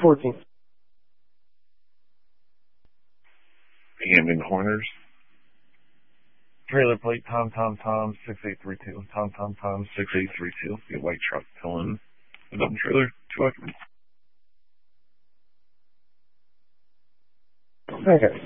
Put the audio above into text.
14. Hammond Horners. Trailer plate Tom 6832. Tom 6832. The white truck pulling the dump trailer. 2 occupants. Okay.